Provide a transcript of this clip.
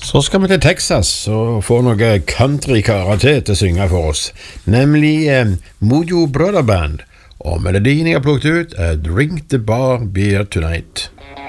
Så skal vi til Texas og få noe country-karate til å synge for oss, nemlig Mojo Brother Band, og melodien jeg har plukket ut er Drink the Bar Beer Tonight.